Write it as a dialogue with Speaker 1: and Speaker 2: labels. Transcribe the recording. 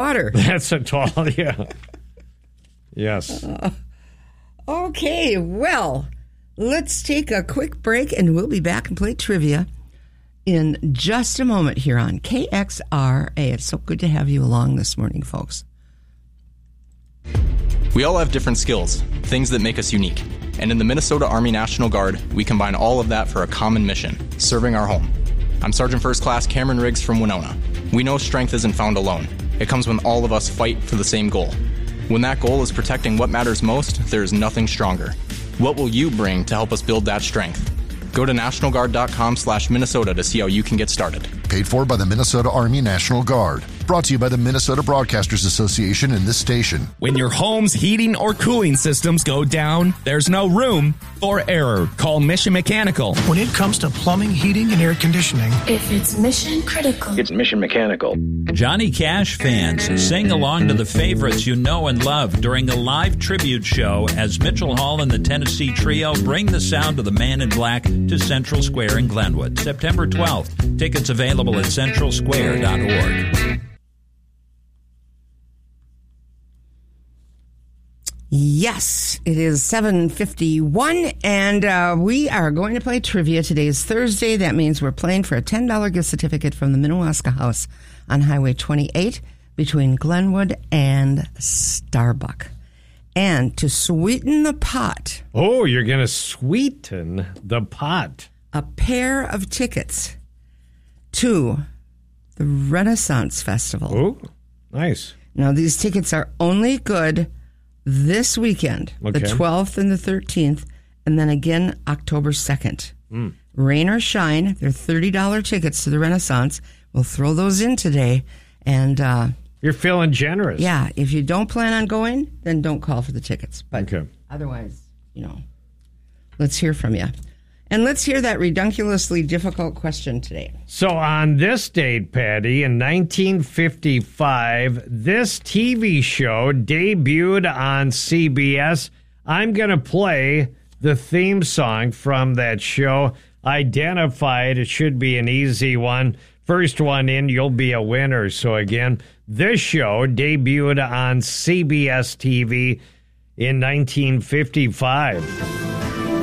Speaker 1: water.
Speaker 2: That's a tall, yeah. Yes.
Speaker 1: Okay, well, let's take a quick break, and we'll be back and play trivia in just a moment here on KXRA. It's so good to have you along this morning, folks.
Speaker 3: We all have different skills, things that make us unique. And in the Minnesota Army National Guard, we combine all of that for a common mission, serving our home. I'm Sergeant First Class Cameron Riggs from Winona. We know strength isn't found alone. It comes when all of us fight for the same goal. When that goal is protecting what matters most, there is nothing stronger. What will you bring to help us build that strength? Go to NationalGuard.com/Minnesota to see how you can get started.
Speaker 4: Paid for by the Minnesota Army National Guard. Brought to you by the Minnesota Broadcasters Association and this station.
Speaker 5: When your home's heating or cooling systems go down, there's no room for error. Call Mission Mechanical.
Speaker 6: When it comes to plumbing, heating, and air conditioning,
Speaker 7: if it's mission critical,
Speaker 8: it's Mission Mechanical.
Speaker 9: Johnny Cash fans, sing along to the favorites you know and love during a live tribute show as Mitchell Hall and the Tennessee Trio bring the sound of the Man in Black to Central Square in Glenwood, September 12th. Tickets available at centralsquare.org.
Speaker 1: Yes, it is 7:51, and we are going to play trivia. Today is Thursday. That means we're playing for a $10 gift certificate from the Minnewaska House on Highway 28 between Glenwood and Starbuck. And to sweeten the pot...
Speaker 2: Oh, you're going to sweeten the pot.
Speaker 1: A pair of tickets to the Renaissance Festival.
Speaker 2: Oh, nice.
Speaker 1: Now, these tickets are only good this weekend, the 12th and the 13th, and then again October 2nd. Rain or shine, they're $30 tickets to the Renaissance. We'll throw those in today. And
Speaker 2: you're feeling generous.
Speaker 1: Yeah, if you don't plan on going, then don't call for the tickets. But otherwise, let's hear from you. And let's hear that redunculously difficult question today.
Speaker 2: So on this date, Patty, in 1955, this TV show debuted on CBS. I'm going to play the theme song from that show. Identified. It should be an easy one. First one in, you'll be a winner. So again, this show debuted on CBS TV in 1955.